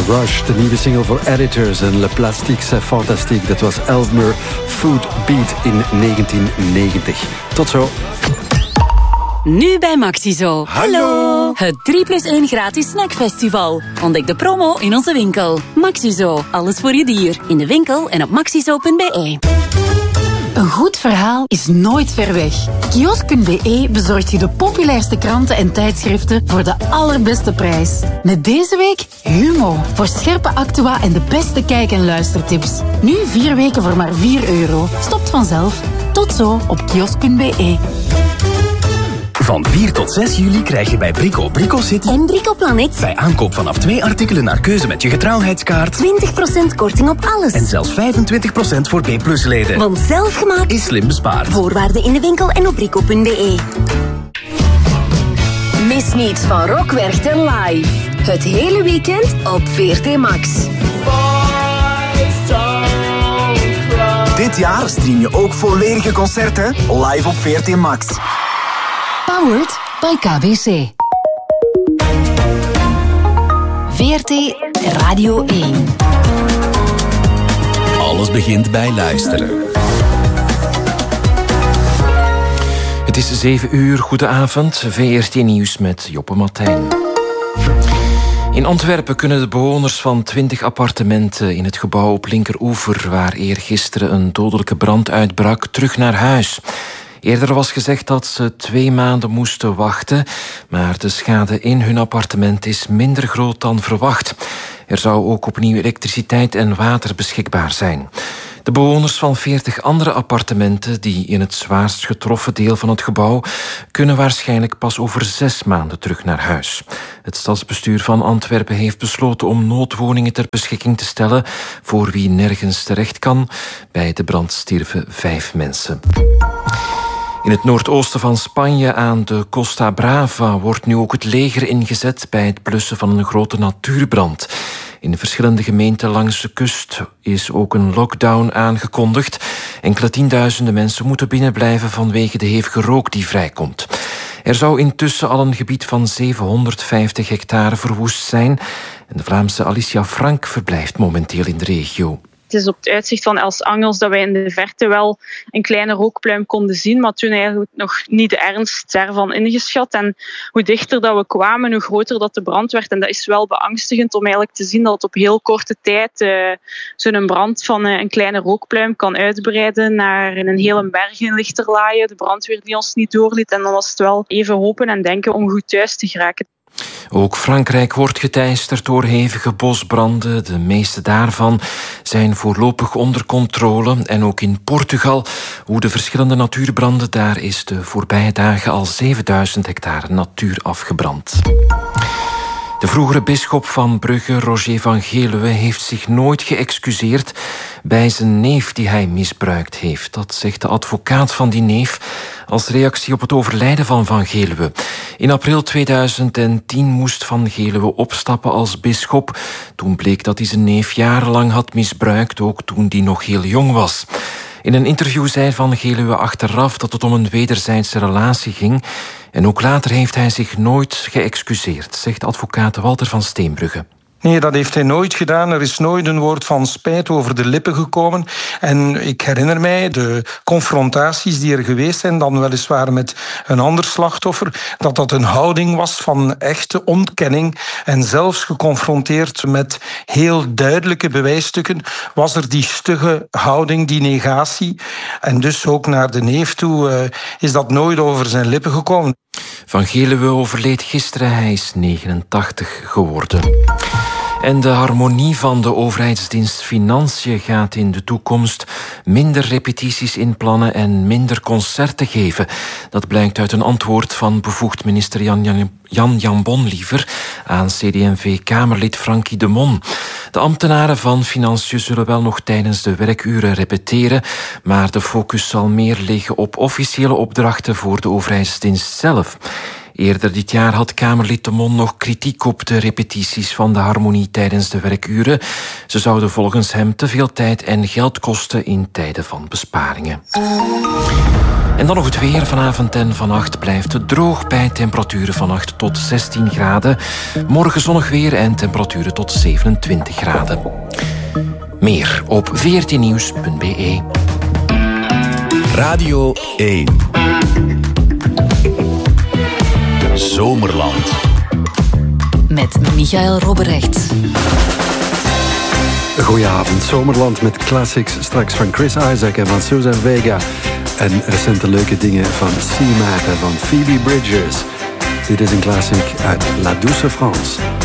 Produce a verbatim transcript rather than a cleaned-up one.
Rush, de nieuwe single voor Editors en Le Plastique c'est fantastique. Dat was Elmer Food Beat in negentien negentig. Tot zo. Nu bij Maxizo. Hallo. Het drie plus één gratis snackfestival. Ontdek de promo in onze winkel. Maxizo, alles voor je dier. In de winkel en op maxizo punt b e. Een goed verhaal is nooit ver weg. Kiosk punt b e bezorgt je de populairste kranten en tijdschriften voor de allerbeste prijs. Met deze week Humo, voor scherpe actua en de beste kijk- en luistertips. Nu vier weken voor maar vier euro. Stopt vanzelf. Tot zo op kiosk punt b e. Van vier tot zes juli krijg je bij Brico Brico City en Brico Planet bij aankoop vanaf twee artikelen naar keuze met je getrouwheidskaart twintig procent korting op alles. En zelfs vijfentwintig procent voor B plus leden. Want zelfgemaakt is slim bespaard. Voorwaarden in de winkel en op brico punt b e. Mis niets van Rock Werchter live. Het hele weekend op V R T Max. Dit jaar stream je ook volledige concerten live op V R T Max. Powered by K B C. V R T Radio één. Alles begint bij luisteren. Het is zeven uur, goedenavond. V R T Nieuws met Joppe Martijn. In Antwerpen kunnen de bewoners van twintig appartementen in het gebouw op Linkeroever, waar eergisteren een dodelijke brand uitbrak, terug naar huis. Eerder was gezegd dat ze twee maanden moesten wachten, maar de schade in hun appartement is minder groot dan verwacht. Er zou ook opnieuw elektriciteit en water beschikbaar zijn. De bewoners van veertig andere appartementen die in het zwaarst getroffen deel van het gebouw kunnen waarschijnlijk pas over zes maanden terug naar huis. Het stadsbestuur van Antwerpen heeft besloten om noodwoningen ter beschikking te stellen voor wie nergens terecht kan. Bij de brand stierven vijf mensen. In het noordoosten van Spanje aan de Costa Brava wordt nu ook het leger ingezet bij het blussen van een grote natuurbrand. In verschillende gemeenten langs de kust is ook een lockdown aangekondigd. Enkele tienduizenden mensen moeten binnenblijven vanwege de hevige rook die vrijkomt. Er zou intussen al een gebied van zevenhonderdvijftig hectare verwoest zijn. En de Vlaamse Alicia Frank verblijft momenteel in de regio. Het is op het uitzicht van Els Angels dat wij in de verte wel een kleine rookpluim konden zien, maar toen eigenlijk nog niet de ernst daarvan ingeschat. En hoe dichter dat we kwamen, hoe groter dat de brand werd. En dat is wel beangstigend om eigenlijk te zien dat het op heel korte tijd uh, zo'n brand van uh, een kleine rookpluim kan uitbreiden naar een hele berg in Lichterlaaien. De brandweer die ons niet doorliet. En dan was het wel even hopen en denken om goed thuis te geraken. Ook Frankrijk wordt geteisterd door hevige bosbranden. De meeste daarvan zijn voorlopig onder controle. En ook in Portugal hoe de verschillende natuurbranden. Daar is de voorbije dagen al zevenduizend hectare natuur afgebrand. De vroegere bisschop van Brugge, Roger van Geluwe, heeft zich nooit geëxcuseerd bij zijn neef die hij misbruikt heeft. Dat zegt de advocaat van die neef als reactie op het overlijden van Van Geluwe. In april tweeduizend tien moest Van Geluwe opstappen als bisschop. Toen bleek dat hij zijn neef jarenlang had misbruikt, ook toen die nog heel jong was. In een interview zei Van Geluwe achteraf dat het om een wederzijdse relatie ging. En ook later heeft hij zich nooit geëxcuseerd, zegt advocaat Walter van Steenbrugge. Nee, dat heeft hij nooit gedaan. Er is nooit een woord van spijt over de lippen gekomen. En ik herinner mij de confrontaties die er geweest zijn, dan weliswaar met een ander slachtoffer, dat dat een houding was van echte ontkenning. En zelfs geconfronteerd met heel duidelijke bewijsstukken was er die stugge houding, die negatie. En dus ook naar de neef toe uh, is dat nooit over zijn lippen gekomen. Van Geluwe overleed gisteren, hij is negenentachtig geworden. En de harmonie van de overheidsdienst Financiën gaat in de toekomst minder repetities inplannen en minder concerten geven. Dat blijkt uit een antwoord van bevoegd minister Jan Jan, Jan, Jan Bonliever aan C D en V-Kamerlid Frankie de Mon. De ambtenaren van Financiën zullen wel nog tijdens de werkuren repeteren, maar de focus zal meer liggen op officiële opdrachten voor de overheidsdienst zelf. Eerder dit jaar had Kamerlid de Mon nog kritiek op de repetities van de harmonie tijdens de werkuren. Ze zouden volgens hem te veel tijd en geld kosten in tijden van besparingen. En dan nog het weer. Vanavond en vannacht blijft het droog bij temperaturen van acht tot zestien graden. Morgen zonnig weer en temperaturen tot zevenentwintig graden. Meer op v r t nieuws punt b e. Radio één. Zomerland. Met Michael Robberecht. Goedenavond, Zomerland met classics straks van Chris Isaak en van Susan Vega. En recente leuke dingen van Sea Matter van Phoebe Bridgers. Dit is een classic uit La Douce France.